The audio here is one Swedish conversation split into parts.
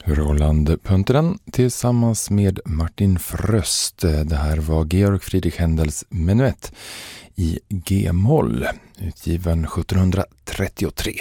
Roland Punteren tillsammans med Martin Fröst. Det här var Georg Friedrich Händels menuett i G-moll, utgiven 1733.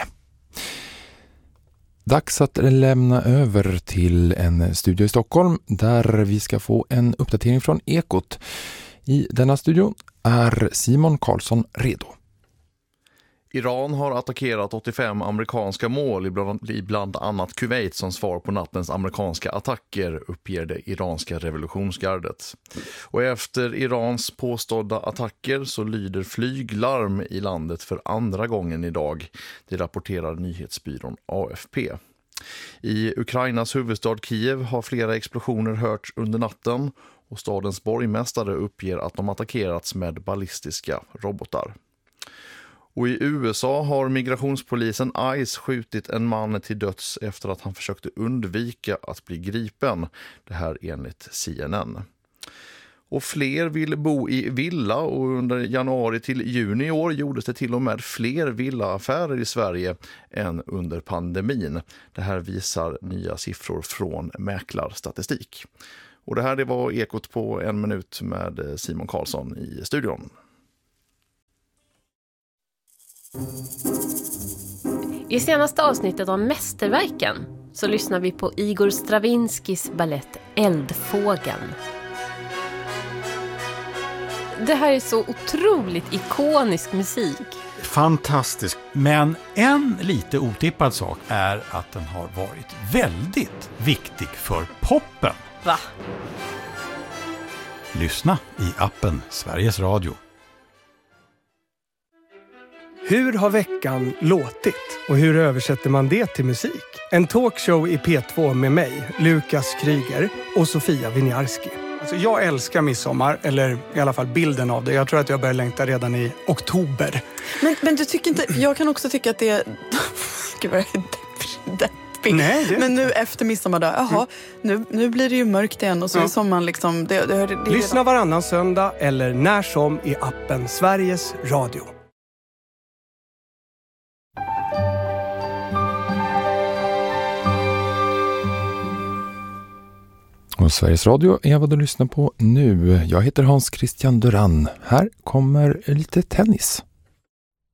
Dags att lämna över till en studio i Stockholm där vi ska få en uppdatering från Ekot. I denna studio är Simon Karlsson redo. Iran har attackerat 85 amerikanska mål i bland annat Kuwait som svar på nattens amerikanska attacker, uppger det iranska revolutionsgardet. Och efter Irans påstådda attacker så lyder flyglarm i landet för andra gången idag. Det rapporterar nyhetsbyrån AFP. I Ukrainas huvudstad Kiev har flera explosioner hörts under natten och stadens borgmästare uppger att de attackerats med ballistiska robotar. Och i USA har migrationspolisen ICE skjutit en man till döds efter att han försökte undvika att bli gripen. Det här enligt CNN. Och fler vill bo i villa och under januari till juni i år gjordes det till och med fler villaaffärer i Sverige än under pandemin. Det här visar nya siffror från mäklarstatistik. Och det här det var Ekot på en minut med Simon Karlsson i studion. I senaste avsnittet av Mästerverken så lyssnar vi på Igor Stravinskys ballett Eldfågeln. Det här är så otroligt ikonisk musik. Fantastisk. Men en lite otippad sak är att den har varit väldigt viktig för poppen. Va? Lyssna i appen Sveriges Radio. Hur har veckan låtit och hur översätter man det till musik? En talkshow i P2 med mig, Lukas Kryger och Sofia Winiarski. Alltså jag älskar midsommar, eller i alla fall bilden av det. Jag tror att jag börjar längta redan i oktober. Men du tycker inte, jag kan också tycka att det är... Gud vad deppigt. Nej, Men nu efter midsommardag, jaha, nu blir det ju mörkt igen och så är sommaren liksom... Lyssna varannan söndag eller när som i appen Sveriges Radio. Och Sveriges Radio är vad du lyssnar på nu. Jag heter Hans Christian Duran. Här kommer lite tennis.